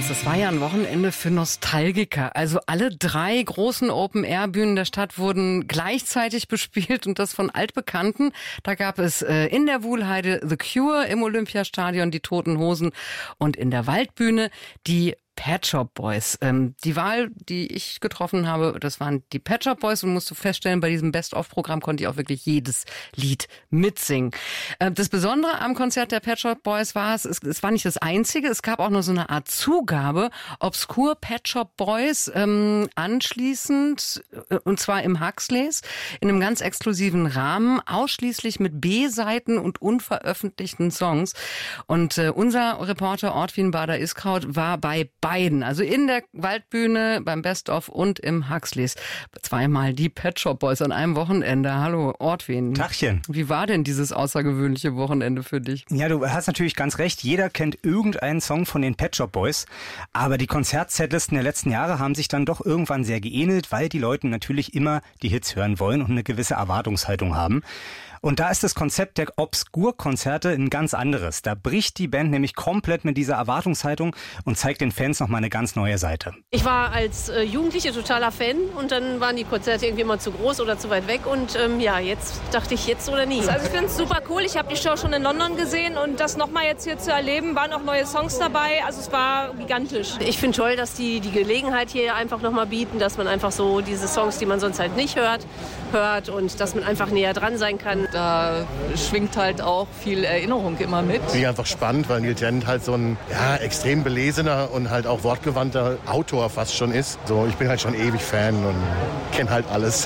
1, das war ja ein Wochenende für Nostalgiker. Also alle 3 großen Open-Air-Bühnen der Stadt wurden gleichzeitig bespielt und das von Altbekannten. Da gab es in der Wuhlheide The Cure, im Olympiastadion die Toten Hosen und in der Waldbühne die Pet Shop Boys. Die Wahl, die ich getroffen habe, das waren die Pet Shop Boys und musst du feststellen, bei diesem Best-of-Programm konnte ich auch wirklich jedes Lied mitsingen. Das Besondere am Konzert der Pet Shop Boys war es war nicht das einzige, es gab auch noch so eine Art Zugabe, Obscure Pet Shop Boys, anschließend, und zwar im Huxleys, in einem ganz exklusiven Rahmen, ausschließlich mit B-Seiten und unveröffentlichten Songs. Und unser Reporter Ortwin Bader-Iskraut war bei beiden, also in der Waldbühne, beim Best-of und im Huxleys. 2-mal die Pet Shop Boys an einem Wochenende. Hallo Ortwin. Tachchen. Wie war denn dieses außergewöhnliche Wochenende für dich? Ja, du hast natürlich ganz recht. Jeder kennt irgendeinen Song von den Pet Shop Boys. Aber die Konzertsetlisten der letzten Jahre haben sich dann doch irgendwann sehr geähnelt, weil die Leute natürlich immer die Hits hören wollen und eine gewisse Erwartungshaltung haben. Und da ist das Konzept der Obskur-Konzerte ein ganz anderes. Da bricht die Band nämlich komplett mit dieser Erwartungshaltung und zeigt den Fans nochmal eine ganz neue Seite. Ich war als Jugendliche totaler Fan und dann waren die Konzerte irgendwie immer zu groß oder zu weit weg und jetzt dachte ich, jetzt oder nie. Also ich finde es super cool. Ich habe die Show schon in London gesehen und das nochmal jetzt hier zu erleben, waren auch neue Songs dabei. Also es war gigantisch. Ich finde toll, dass die Gelegenheit hier einfach nochmal bieten, dass man einfach so diese Songs, die man sonst halt nicht hört und dass man einfach näher dran sein kann. Da schwingt halt auch viel Erinnerung immer mit. Finde ich einfach spannend, weil Neil Tennant halt so ein extrem belesener und halt auch wortgewandter Autor fast schon ist. So, ich bin halt schon ewig Fan und kenne halt alles.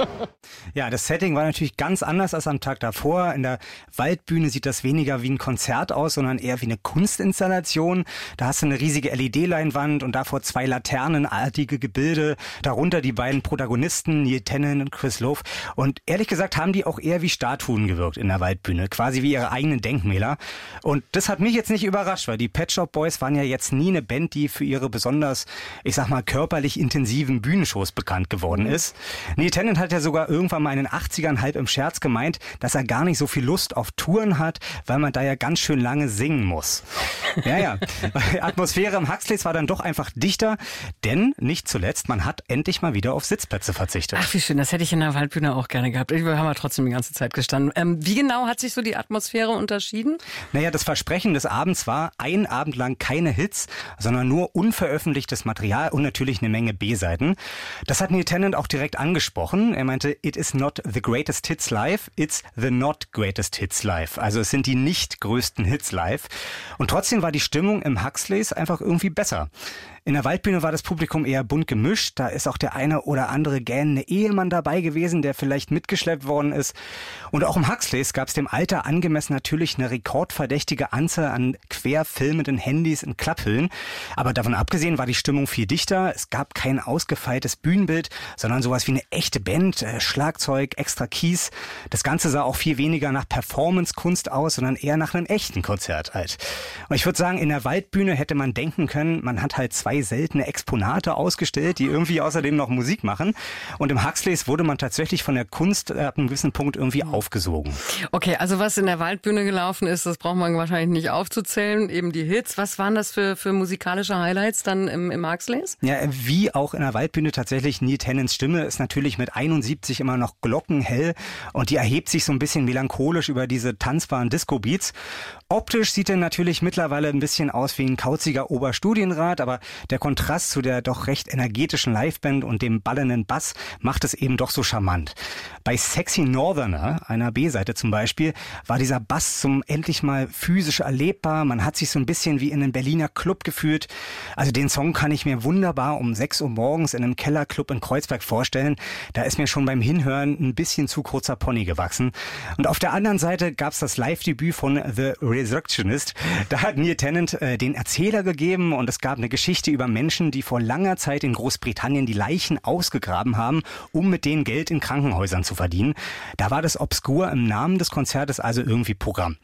Ja, das Setting war natürlich ganz anders als am Tag davor. In der Waldbühne sieht das weniger wie ein Konzert aus, sondern eher wie eine Kunstinstallation. Da hast du eine riesige LED-Leinwand und davor 2 laternenartige Gebilde. Darunter die beiden Protagonisten, Neil Tennant und Chris Lowe. Und ehrlich gesagt haben die auch eher wie Statuen gewirkt in der Waldbühne. Quasi wie ihre eigenen Denkmäler. Und das hat mich jetzt nicht überrascht, weil die Pet Shop Boys waren ja jetzt nie eine Band, die für ihre besonders, ich sag mal, körperlich intensiven Bühnenshows bekannt geworden ist. Neil Tennant hat ja sogar irgendwann mal in den 80ern halb im Scherz gemeint, dass er gar nicht so viel Lust auf Touren hat, weil man da ja ganz schön lange singen muss. Ja. Die Atmosphäre im Huxleys war dann doch einfach dichter, denn nicht zuletzt, man hat endlich mal wieder auf Sitzplätze verzichtet. Ach, wie schön, das hätte ich in der Waldbühne auch gerne gehabt. Wir haben ja trotzdem die ganze Zeit gestanden. Wie genau hat sich so die Atmosphäre unterschieden? Naja, das Versprechen des Abends war, ein Abend lang keine Hits, sondern nur unveröffentlichtes Material und natürlich eine Menge B-Seiten. Das hat Neil Tennant auch direkt angesprochen. Er meinte, it is not the greatest hits live, it's the not greatest hits live. Also es sind die nicht größten Hits live. Und trotzdem war die Stimmung im Huxleys einfach irgendwie besser. In der Waldbühne war das Publikum eher bunt gemischt. Da ist auch der eine oder andere gähnende Ehemann dabei gewesen, der vielleicht mitgeschleppt worden ist. Und auch im Huxleys gab es dem Alter angemessen natürlich eine rekordverdächtige Anzahl an querfilmenden Handys in Klapphüllen. Aber davon abgesehen war die Stimmung viel dichter. Es gab kein ausgefeiltes Bühnenbild, sondern sowas wie eine echte Band, Schlagzeug, extra Keys. Das Ganze sah auch viel weniger nach Performance-Kunst aus, sondern eher nach einem echten Konzert halt. Und ich würde sagen, in der Waldbühne hätte man denken können, man hat halt 2 seltene Exponate ausgestellt, die irgendwie außerdem noch Musik machen. Und im Huxleys wurde man tatsächlich von der Kunst ab einem gewissen Punkt irgendwie aufgesogen. Okay, also was in der Waldbühne gelaufen ist, das braucht man wahrscheinlich nicht aufzuzählen. Eben die Hits. Was waren das für musikalische Highlights dann im Huxleys? Ja, wie auch in der Waldbühne tatsächlich, Neil Tennants Stimme ist natürlich mit 71 immer noch glockenhell und die erhebt sich so ein bisschen melancholisch über diese tanzbaren Disco-Beats. Optisch sieht er natürlich mittlerweile ein bisschen aus wie ein kauziger Oberstudienrat, aber der Kontrast zu der doch recht energetischen Liveband und dem ballenden Bass macht es eben doch so charmant. Bei Sexy Northerner, einer B-Seite zum Beispiel, war dieser Bass zum endlich mal physisch erlebbar. Man hat sich so ein bisschen wie in einem Berliner Club gefühlt. Also den Song kann ich mir wunderbar um 6 Uhr morgens in einem Kellerclub in Kreuzberg vorstellen. Da ist mir schon beim Hinhören ein bisschen zu kurzer Pony gewachsen. Und auf der anderen Seite gab es das Live-Debüt von The Resurrectionist. Da hat Neil Tennant den Erzähler gegeben und es gab eine Geschichte über Menschen, die vor langer Zeit in Großbritannien die Leichen ausgegraben haben, um mit denen Geld in Krankenhäusern zu verdienen. Da war das Obskur im Namen des Konzertes also irgendwie Programm.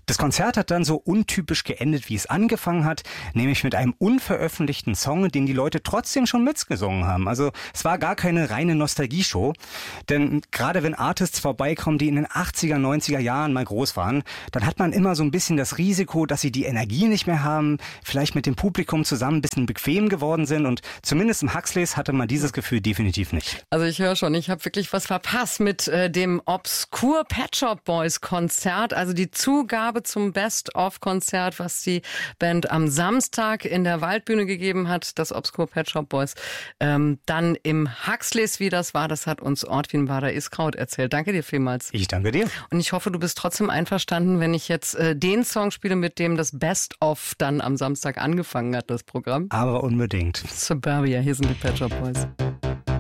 Das Konzert hat dann so untypisch geendet, wie es angefangen hat, nämlich mit einem unveröffentlichten Song, den die Leute trotzdem schon mitgesungen haben. Also es war gar keine reine Nostalgie-Show, denn gerade wenn Artists vorbeikommen, die in den 80er, 90er Jahren mal groß waren, dann hat man immer so ein bisschen das Risiko, dass sie die Energie nicht mehr haben, vielleicht mit dem Publikum zusammen ein bisschen bequem geworden sind und zumindest im Huxleys hatte man dieses Gefühl definitiv nicht. Also ich höre schon, ich habe wirklich was verpasst mit dem Obscure Pet Shop Boys Konzert, also die Zugabe zum Best-of-Konzert, was die Band am Samstag in der Waldbühne gegeben hat, das Obscure Pet Shop Boys. Dann im Huxleys, wie das war, das hat uns Ortwin Bader-Iskraut erzählt. Danke dir vielmals. Ich danke dir. Und ich hoffe, du bist trotzdem einverstanden, wenn ich jetzt den Song spiele, mit dem das Best-of dann am Samstag angefangen hat, das Programm. Aber unbedingt. Suburbia, hier sind die Pet Shop Boys.